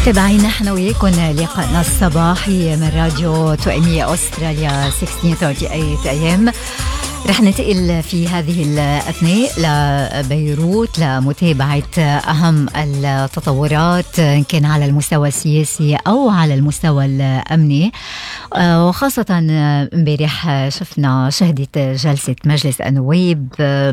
تابعين نحن وياكم لقائنا الصباحي من راديو توأمية أستراليا 1638 AM. رح ننتقل في هذه الأثناء لبيروت لمتابعة أهم التطورات إن كان على المستوى السياسي أو على المستوى الأمني، وخاصة امبارح شهدت جلسة مجلس النواب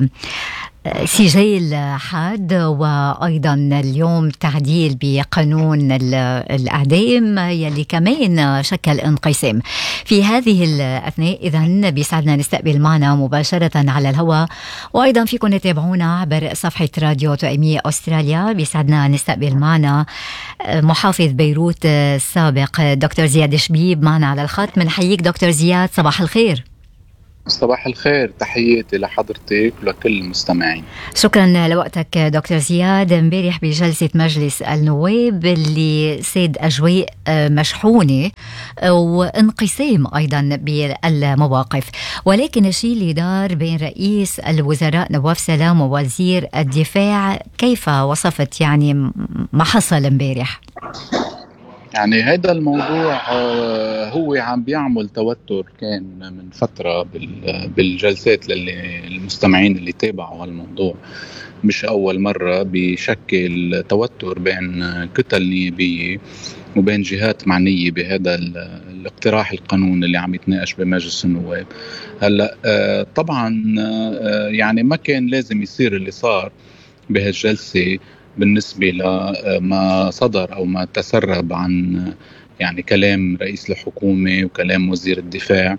سجل حاد، وأيضا اليوم تعديل بقانون الأعدام يلي كمان شكل انقسام. في هذه الأثناء إذن بيسعدنا نستقبل معنا مباشرة على الهواء، وأيضا فيكم تتابعونا عبر صفحة راديو توأمية أستراليا. بيسعدنا نستقبل معنا محافظ بيروت السابق دكتور زياد شبيب معنا على الخط. منحييك دكتور زياد، صباح الخير. صباح الخير، تحياتي لحضرتك ولكل المستمعين. شكرا لوقتك دكتور زياد. امبارح بجلسة مجلس النواب اللي ساد أجواء مشحونة وانقسام أيضا بالمواقف، ولكن الشيء اللي دار بين رئيس الوزراء نواف سلام ووزير الدفاع، كيف وصفت يعني ما حصل امبارح؟ يعني هذا الموضوع هو عم بيعمل توتر كان من فترة بالجلسات للمستمعين اللي تابعوا هالموضوع. مش أول مرة بيشكل توتر بين كتل نيابية وبين جهات معنية بهذا الاقتراح القانون اللي عم يتناقش بمجلس النواب. هلا طبعا يعني ما كان لازم يصير اللي صار بهالجلسة بالنسبة لما صدر أو ما تسرب عن يعني كلام رئيس الحكومة وكلام وزير الدفاع.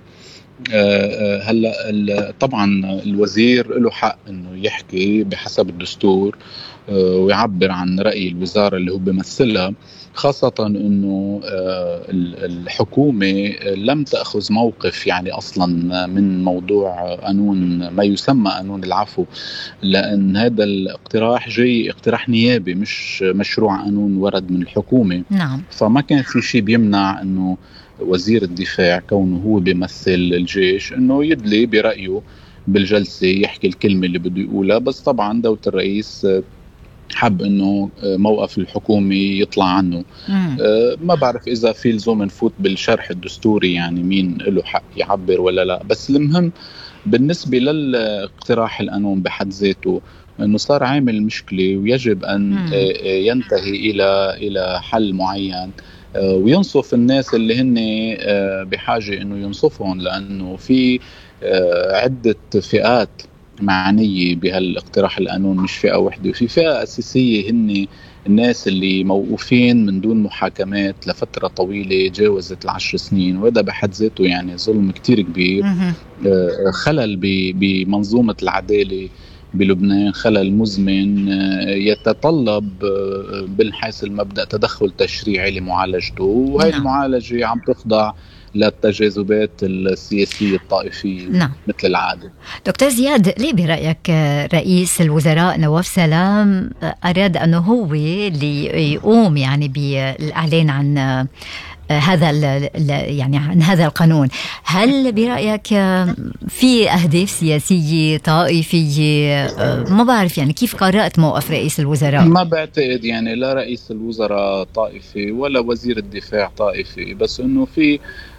هلا طبعا الوزير له حق انه يحكي بحسب الدستور ويعبر عن رأي الوزارة اللي هو بيمثلها، خاصة انه الحكومة لم تأخذ موقف يعني اصلا من موضوع قانون ما يسمى قانون العفو، لان هذا الاقتراح جاي اقتراح نيابي مش مشروع قانون ورد من الحكومة. نعم. فما كان في شيء بيمنع انه وزير الدفاع كونه هو بيمثل الجيش انه يدلي برأيه بالجلسة يحكي الكلمة اللي بده يقولها. بس طبعا دولة الرئيس حب انه موقف الحكومة يطلع عنه. ما بعرف اذا في لزوم نفوت بالشرح الدستوري يعني مين له حق يعبر ولا لا، بس المهم بالنسبة للاقتراح القانون بحد ذاته انه صار عامل مشكلة ويجب ان ينتهي الى حل معين وينصف الناس اللي هن بحاجة انه ينصفهم، لانه في عدة فئات معنية بهالاقتراح القانون، مش فئة واحدة. وفي فئة أساسية هن الناس اللي موقوفين من دون محاكمات لفترة طويلة جاوزت 10 سنين، وهذا بحد ذاته يعني ظلم كتير كبير، خلل بمنظومة العدالة بلبنان، خلل مزمن يتطلب بالحيث المبدأ تدخل تشريعي لمعالجته، وهي المعالجة عم تخضع للتجاذبات السياسية الطائفية. نعم. مثل العادة. دكتور زياد، ليه برأيك رئيس الوزراء نواف سلام أراد أنه هو اللي يقوم يعني بالإعلان عن هذا يعني عن هذا القانون؟ هل برأيك في أهداف سياسية طائفية؟ ما بعرف يعني كيف قرأت موقف رئيس الوزراء؟ ما بعتقد يعني لا رئيس الوزراء طائفي ولا وزير الدفاع طائفي، بس انه في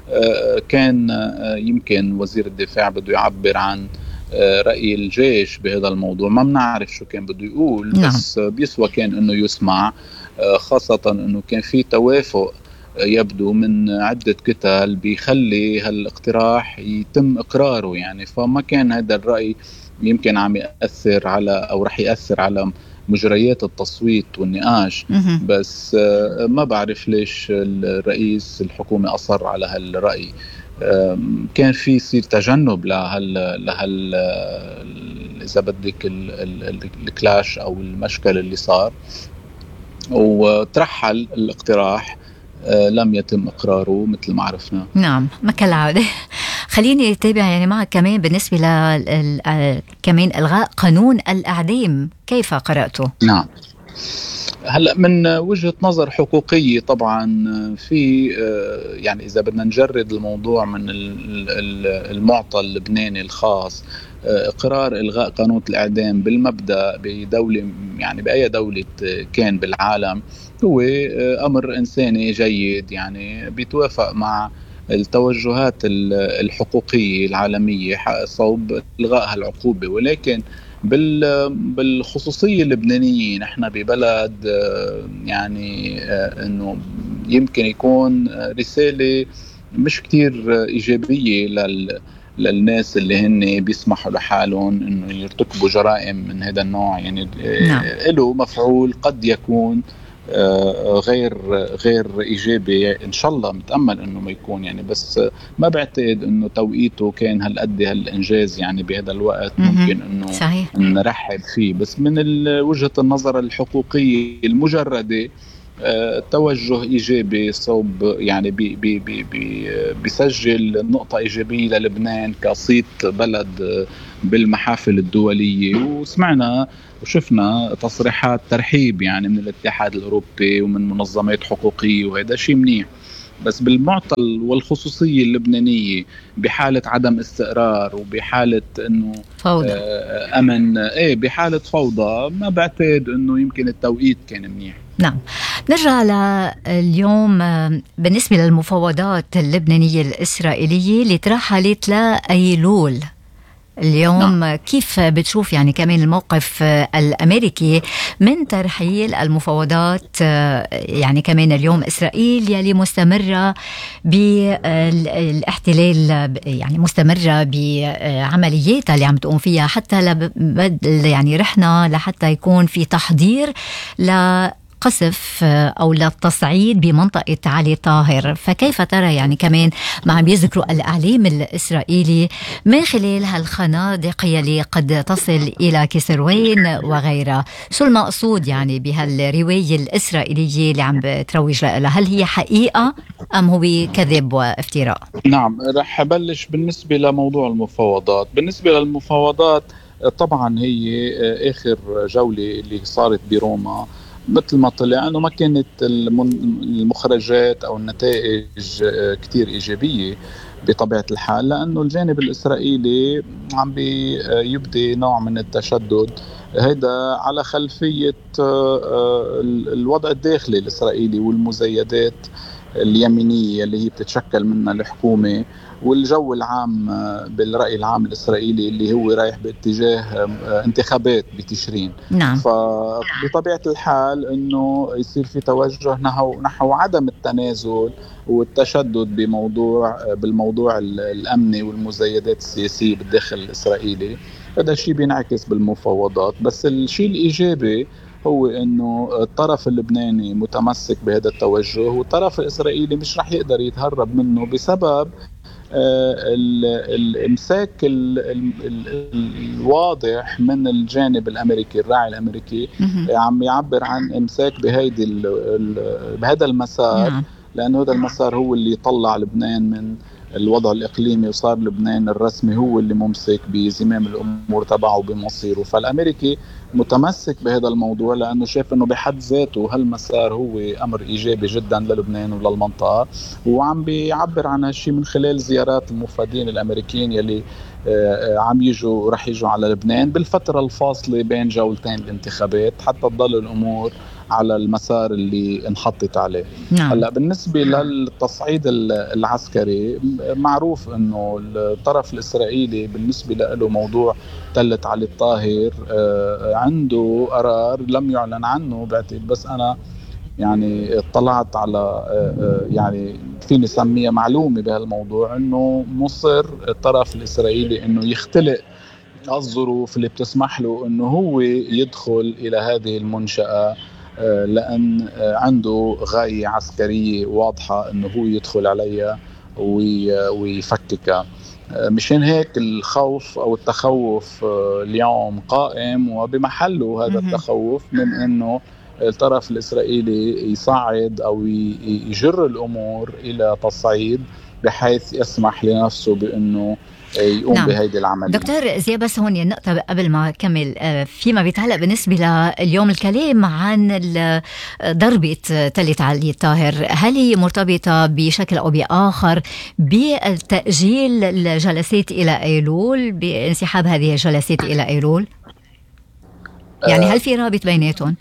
كان يمكن وزير الدفاع بده يعبر عن رأي الجيش بهذا الموضوع. ما بنعرف شو كان بده يقول. بس بيسوى كان انه يسمع، خاصة انه كان في توافق يبدو من عدة كتل بيخلي هالاقتراح يتم إقراره يعني. فما كان هذا الرأي يمكن عم يأثر على أو رح يأثر على مجريات التصويت والنقاش. بس ما بعرف ليش الرئيس الحكومة أصر على هالرأي. كان في يصير تجنب لهال إذا بدك الكلاش أو المشكل اللي صار، وترحل الاقتراح لم يتم إقراره مثل ما عرفنا. نعم، ما كالعادة. خليني أتابع يعني معك كمان بالنسبة كمان إلغاء قانون الأعدام، كيف قرأته؟ نعم، هلأ من وجهة نظر حقوقية طبعا في يعني إذا بدنا نجرد الموضوع من المعطى اللبناني الخاص، قرار إلغاء قانون الإعدام بالمبدأ بدولة، يعني بأي دولة كان بالعالم، هو أمر إنساني جيد، يعني بيتوافق مع التوجهات الحقوقية العالمية صوب إلغاء هالعقوبة. ولكن بالخصوصية اللبنانية نحن ببلد يعني أنه يمكن يكون رسالة مش كتير إيجابية للناس اللي هن بيسمحوا لحالهم انه يرتكبوا جرائم من هذا النوع. يعني نعم. له مفعول قد يكون غير ايجابي، ان شاء الله متامل انه ما يكون، يعني بس ما بعتقد انه توقيته كان هالانجاز يعني بهذا الوقت ممكن انه صحيح. نرحب فيه. بس من وجهة النظر الحقوقية المجردة توجه إيجابي صوب، يعني بيسجل نقطة إيجابية للبنان كصيت بلد بالمحافل الدولية. وسمعنا وشفنا تصريحات ترحيب يعني من الاتحاد الأوروبي ومن منظمات حقوقية، وهذا شيء منيح. بس بالمعطل والخصوصية اللبنانية بحالة عدم استقرار وبحالة انه فوضى، امن، بحالة فوضى، ما بعتقد انه يمكن التوقيت كان منيح. نعم. نرجع اليوم بالنسبة للمفاوضات اللبنانية الإسرائيلية اللي ترحلت لأيلول اليوم. نعم. كيف بتشوف يعني كمان الموقف الأمريكي من ترحيل المفاوضات؟ يعني كمان اليوم إسرائيل يلي مستمرة بالاحتلال، يعني مستمرة بعملياتها اللي عم تقوم فيها، حتى يعني رحنا لحتى يكون في تحضير قصف أو للتصعيد بمنطقة علي طاهر. فكيف ترى يعني كمان ما عم بيذكروا الإعلام الإسرائيلي من خلال هالخنادق يلي قد تصل إلى كسروين وغيرها؟ شو المقصود يعني بهالرواية الإسرائيلية اللي عم بتروج لها؟ هل هي حقيقة أم هو كذب وافتراء؟ نعم، رح أبلش بالنسبة لموضوع المفاوضات. بالنسبة للمفاوضات طبعا هي آخر جولة اللي صارت بروما مثل ما طلع انه ما كانت المخرجات او النتائج كتير ايجابيه بطبيعه الحال، لانه الجانب الاسرائيلي عم بيبدي نوع من التشدد، هذا على خلفيه الوضع الداخلي الاسرائيلي والمزايدات اليمينيه اللي هي بتتشكل منها الحكومه، والجو العام بالرأي العام الإسرائيلي اللي هو رايح باتجاه انتخابات بتشرين. نعم. فبطبيعة الحال أنه يصير في توجه نحو عدم التنازل والتشدد بالموضوع الأمني والمزايدات السياسية بالداخل الإسرائيلي. هذا الشيء بينعكس بالمفاوضات. بس الشيء الإيجابي هو انه الطرف اللبناني متمسك بهذا التوجه، والطرف الاسرائيلي مش رح يقدر يتهرب منه بسبب الامساك الواضح من الجانب الامريكي. الراعي الامريكي عم يعبر عن امساك بهذا المسار، لانه هذا المسار هو اللي طلع لبنان من الوضع الإقليمي، وصار لبنان الرسمي هو اللي ممسك بزمام الأمور تبعه بمصيره. فالأمريكي متمسك بهذا الموضوع لأنه شايف أنه بحد ذاته هالمسار هو أمر إيجابي جدا للبنان وللمنطقة، وعم بيعبر عن هالشيء من خلال زيارات المفادين الأمريكيين يلي عم رح يجوا على لبنان بالفترة الفاصلة بين جولتين الانتخابات حتى تضل الأمور على المسار اللي انحطت عليه. هلا بالنسبة للتصعيد العسكري، معروف انه الطرف الاسرائيلي بالنسبة له موضوع تلة علي الطاهر عنده قرار لم يعلن عنه بعتقد، بس انا يعني اطلعت على يعني فيني سميها معلومة بهالموضوع، انه مصر الطرف الاسرائيلي انه يختلق الظروف اللي بتسمح له انه هو يدخل الى هذه المنشأة، لأن عنده غاية عسكرية واضحة أنه هو يدخل عليها ويفككها. مشان هيك الخوف أو التخوف اليوم قائم وبمحله هذا التخوف من أنه الطرف الإسرائيلي يصعد أو يجر الأمور إلى تصعيد بحيث يسمح لنفسه بأنه يقوم نعم. بهيدي العملية. دكتور زياد، بس هون النقطة قبل ما أكمل، فيما بيتعلق بالنسبة لليوم الكلام عن ضربة تلة علي الطاهر، هل هي مرتبطة بشكل أو بآخر بتأجيل الجلسات إلى أيلول، بانسحاب هذه الجلسات إلى أيلول؟ يعني هل في رابط بيناتهم؟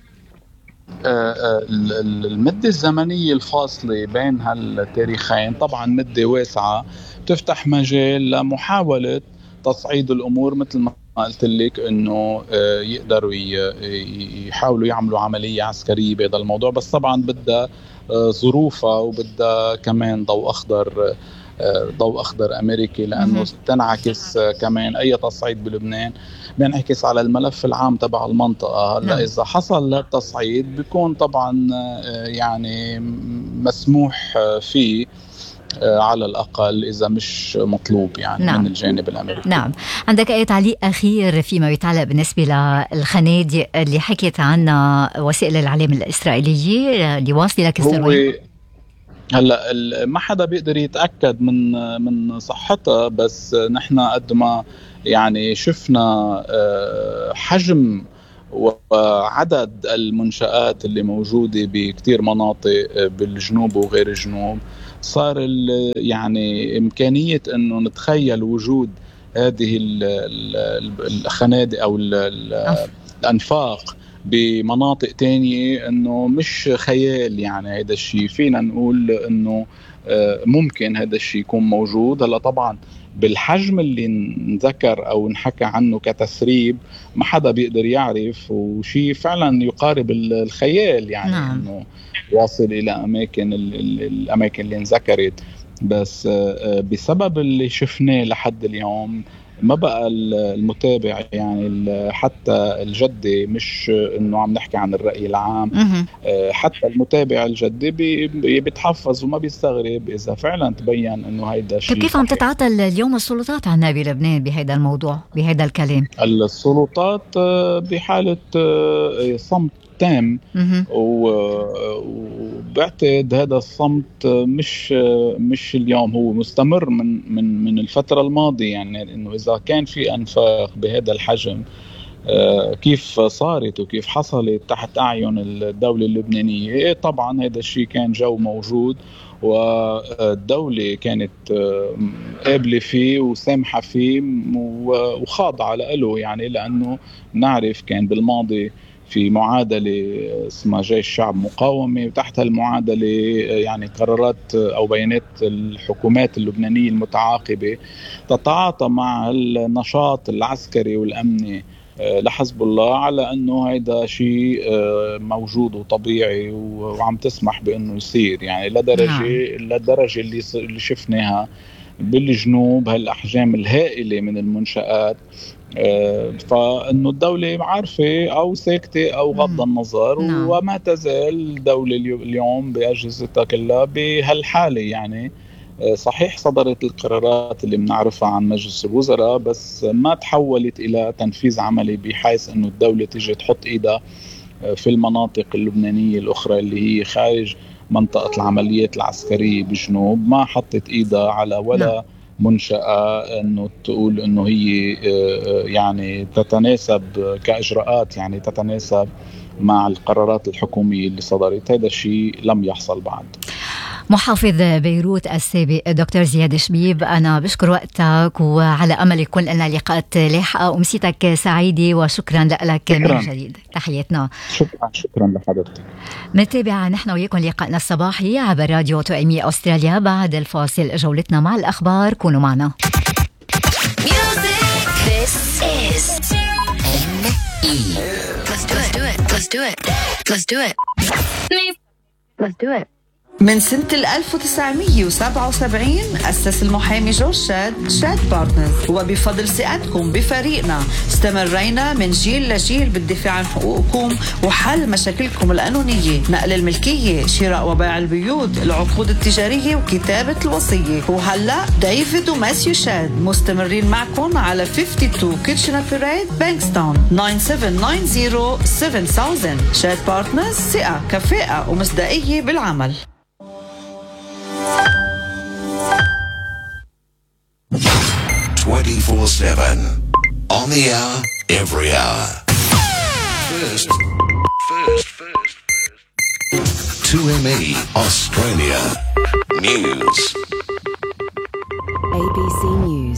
المدة الزمنية الفاصلة بين هالتاريخين طبعا مدة واسعة تفتح مجال لمحاولة تصعيد الأمور، مثل ما قلت لك إنه يقدروا يحاولوا يعملوا عملية عسكرية بهذا الموضوع، بس طبعا بدها ظروفها وبدها كمان ضوء أخضر أمريكي، لأنه تنعكس كمان أي تصعيد بلبنان بينعكس على الملف العام تبع المنطقة. هلا إذا حصل التصعيد بيكون طبعا يعني مسموح فيه على الأقل إذا مش مطلوب يعني نعم. من الجانب الأمريكي. نعم. عندك أي تعليق أخير فيما يتعلق بالنسبة للخنادق اللي حكيت عنها وسائل الإعلام الإسرائيلية اللي واصلة كسروية؟ هلا ما حدا بيقدر يتأكد من صحتها، بس نحن قد ما يعني شفنا حجم وعدد المنشآت اللي موجودة بكتير مناطق بالجنوب وغير الجنوب، صار يعني إمكانية أنه نتخيل وجود هذه الخنادق أو الأنفاق بمناطق تانية أنه مش خيال. يعني هذا الشيء فينا نقول أنه ممكن هذا الشيء يكون موجود. هلا طبعا بالحجم اللي نذكر أو نحكى عنه كتسريب ما حدا بيقدر يعرف، وشيء فعلا يقارب الخيال يعني نعم. أنه واصل إلى الأماكن اللي انذكرت، بس بسبب اللي شفناه لحد اليوم ما بقى المتابع يعني حتى الجدي، مش انه عم نحكي عن الرأي العام، حتى المتابع الجدي بيتحفظ وما بيستغرب اذا فعلا تبين انه هيدا الشيء. كيف عم تتعاطى اليوم السلطات عنا بلبنان بهذا الموضوع بهذا الكلام؟ السلطات بحالة صمت تام، وبعتقد هذا الصمت مش اليوم، هو مستمر من الفترة الماضية. يعني انه اذا كان في انفاق بهذا الحجم كيف صارت وكيف حصلت تحت اعين الدولة اللبنانية، طبعا هذا الشيء كان جو موجود والدولة كانت قابلة فيه وسامحة فيه وخاضعة له، يعني لأنه نعرف كان بالماضي في معادلة اسمها جيش الشعب مقاومة، وتحت المعادلة يعني قرارات أو بيانات الحكومات اللبنانية المتعاقبة تتعاطى مع النشاط العسكري والأمني لحزب الله على أنه هيدا شيء موجود وطبيعي وعم تسمح بأنه يصير. يعني لدرجة اللي شفناها بالجنوب هالأحجام الهائلة من المنشآت، فإنه الدولة عارفة أو ساكتة أو غض النظر وما تزال الدولة اليوم بأجهزتها كلها بهالحالة. يعني صحيح صدرت القرارات اللي بنعرفها عن مجلس الوزراء، بس ما تحولت إلى تنفيذ عملي بحيث أنه الدولة تيجي تحط إيدها في المناطق اللبنانية الأخرى اللي هي خارج منطقة العمليات العسكرية بالجنوب. ما حطت إيدها على ولا منشأة أنه تقول أنه هي يعني تتناسب كإجراءات، يعني تتناسب مع القرارات الحكومية اللي صدرت. هذا الشيء لم يحصل بعد. محافظ بيروت السابق دكتور زياد شبيب، أنا بشكر وقتك وعلى أمل يكون لنا لقاءات لاحقة. أمسيتك سعيدة وشكرا لك من جديد. تحياتنا. شكرا لحضرتك. نتابع نحن وياكم لقاءنا الصباحي عبر راديو توأمي أستراليا. بعد الفاصل جولتنا مع الأخبار، كونوا معنا. من سنة 1977 أسس المحامي جورج شاد بارتنرز، وبفضل ثقتكم بفريقنا استمرينا من جيل لجيل بالدفاع عن حقوقكم وحل مشاكلكم القانونية، نقل الملكية، شراء وبيع البيوت، العقود التجارية وكتابة الوصية. وهلأ ديفيد وماسيو شاد مستمرين معكم على 52 كيتشنر بيريد بانكستاون 97907000. شاد بارتنرز، ثقة كفاءة ومصداقية بالعمل. 24 24/7. On the hour, every hour. First. 2ME Australia News. ABC News.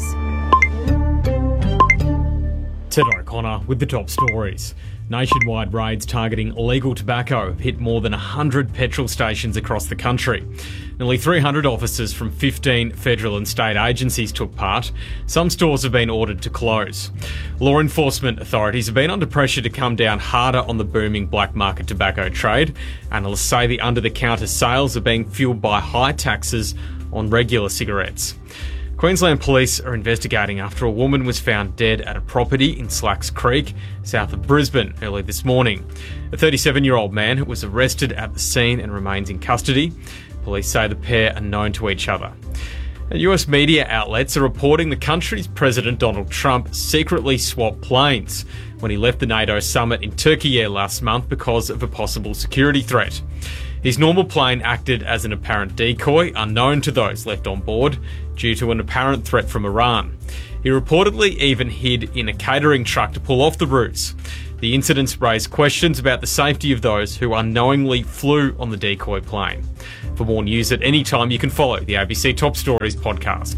Ted O'Connor with the top stories. Nationwide raids targeting illegal tobacco have hit more than 100 petrol stations across the country. Nearly 300 officers from 15 federal and state agencies took part. Some stores have been ordered to close. Law enforcement authorities have been under pressure to come down harder on the booming black market tobacco trade. Analysts say the under-the-counter sales are being fuelled by high taxes on regular cigarettes. Queensland police are investigating after a woman was found dead at a property in Slacks Creek, south of Brisbane, early this morning. A 37-year-old man was arrested at the scene and remains in custody. Police say the pair are known to each other. And US media outlets are reporting the country's President Donald Trump secretly swapped planes when he left the NATO summit in Turkey last month because of a possible security threat. His normal plane acted as an apparent decoy, unknown to those left on board, due to an apparent threat from Iran. He reportedly even hid in a catering truck to pull off the ruse. The incidents raised questions about the safety of those who unknowingly flew on the decoy plane. For more news at any time, you can follow the ABC Top Stories podcast.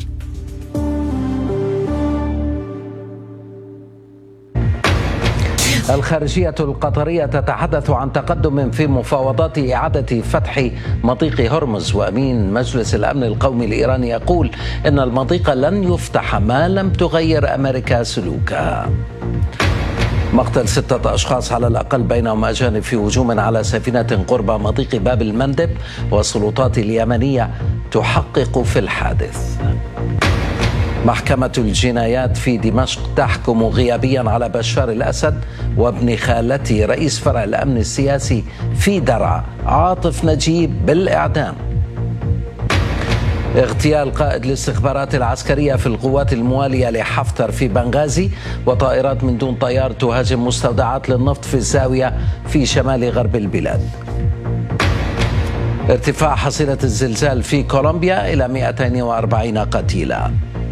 الخارجية القطرية تتحدث عن تقدم في مفاوضات إعادة فتح مضيق هرمز، وأمين مجلس الأمن القومي الإيراني يقول إن المضيق لن يفتح ما لم تغير أمريكا سلوكها. مقتل 6 أشخاص على الأقل بينهم أجانب في هجوم على سفينة قرب مضيق باب المندب، والسلطات اليمنية تحقق في الحادث. محكمة الجنايات في دمشق تحكم غيابيا على بشار الأسد وابن خالته رئيس فرع الأمن السياسي في درعا عاطف نجيب بالإعدام. اغتيال قائد الاستخبارات العسكرية في القوات الموالية لحفتر في بنغازي، وطائرات من دون طيار تهاجم مستودعات للنفط في الزاوية في شمال غرب البلاد. ارتفاع حصيلة الزلزال في كولومبيا إلى 240 قتيلا.